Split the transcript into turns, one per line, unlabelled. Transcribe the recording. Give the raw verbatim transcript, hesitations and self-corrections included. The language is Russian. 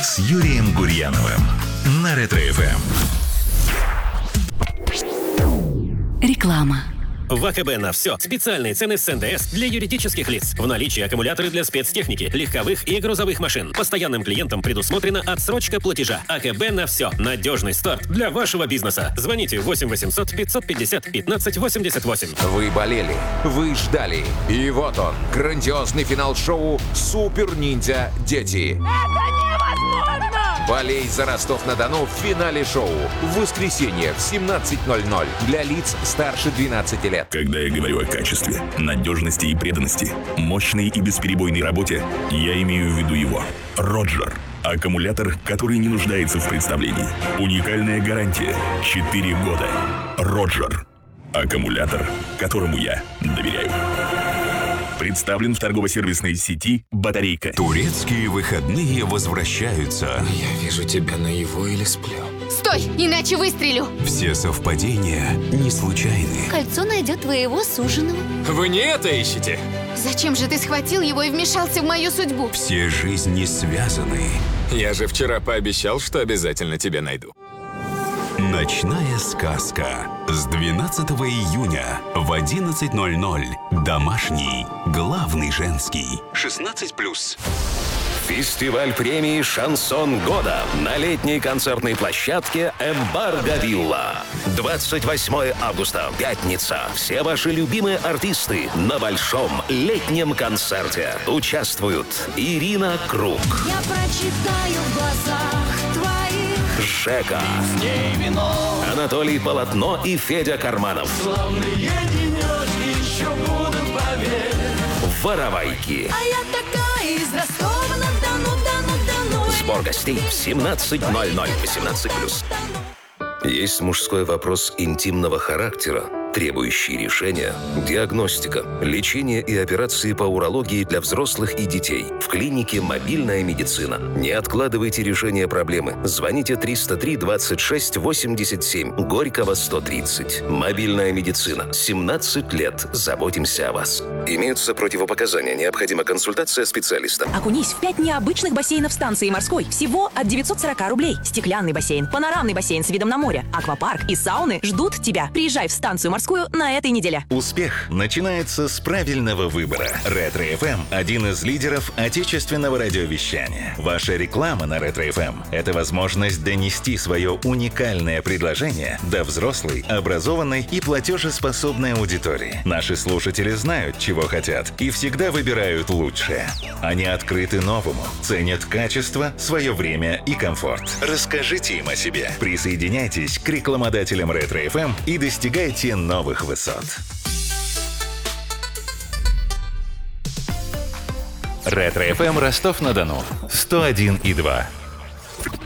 с Юрием Гурьяновым на Ретро-эф эм.
Реклама.
В АКБ на все. Специальные цены с эн дэ эс для юридических лиц. В наличии аккумуляторы для спецтехники, легковых и грузовых машин. Постоянным клиентам предусмотрена отсрочка платежа. АКБ на все. Надежный старт для вашего бизнеса. Звоните восемь восемьсот пятьсот пятьдесят пятнадцать восемьдесят восемь.
Вы болели, вы ждали. И вот он, грандиозный финал шоу «Супер Ниндзя Дети».
Это невозможно!
Болей за Ростов-на-Дону в финале шоу. В воскресенье в семнадцать ноль ноль для лиц старше двенадцати лет.
Когда я говорю о качестве, надежности и преданности, мощной и бесперебойной работе, я имею в виду его. Роджер. Аккумулятор, который не нуждается в представлении. Уникальная гарантия. четыре года. Роджер. Аккумулятор, которому я доверяю. Представлен в торгово-сервисной сети «Батарейка».
Турецкие выходные возвращаются.
Я вижу тебя наяву или сплю.
Стой, иначе выстрелю.
Все совпадения не случайны.
Кольцо найдет твоего суженого.
Вы не это ищете?
Зачем же ты схватил его и вмешался в мою судьбу?
Все жизни связаны.
Я же вчера пообещал, что обязательно тебя найду.
Ночная сказка. С двенадцатого июня в одиннадцать ноль ноль. Домашний. Главный женский. шестнадцать плюс.
Фестиваль премии «Шансон года» на летней концертной площадке «Эмбарго Вилла». двадцать восьмого августа, пятница. Все ваши любимые артисты на большом летнем концерте. Участвуют Ирина Круг.
Я прочитаю в глазах твоих.
Жека. Анатолий Полотно и Федя Карманов.
Славные денечки еще будут, поверь.
Воровайки.
А я такая из Ростова-на-Дону, Дону-Дону.
Сбор гостей в семнадцать ноль ноль, восемнадцать плюс. Есть мужской вопрос интимного характера, требующий решения, диагностика, лечение и операции по урологии для взрослых и детей. В клинике «Мобильная медицина». Не откладывайте решение проблемы. Звоните триста три двадцать шесть восемьдесят семь, Горького сто тридцать. «Мобильная медицина». семнадцать лет. Заботимся о вас. Имеются противопоказания. Необходима консультация специалиста.
Окунись в пять необычных бассейнов станции морской. Всего от девятьсот сорок рублей. Стеклянный бассейн, панорамный бассейн с видом на море, аквапарк и сауны ждут тебя. Приезжай в станцию морскую на этой неделе.
Успех начинается с правильного выбора. Ретро-эф эм – один из лидеров отечественного радиовещания. Ваша реклама на Ретро-эф эм – это возможность донести свое уникальное предложение до взрослой, образованной и платежеспособной аудитории. Наши слушатели знают, чего хотят, и всегда выбирают лучшее. Они открыты новому, ценят качество, свое время и комфорт. Расскажите им о себе. Присоединяйтесь к рекламодателям Ретро-эф эм и достигайте новых высот. Ретро-эф эм Ростов-на-Дону сто один и два.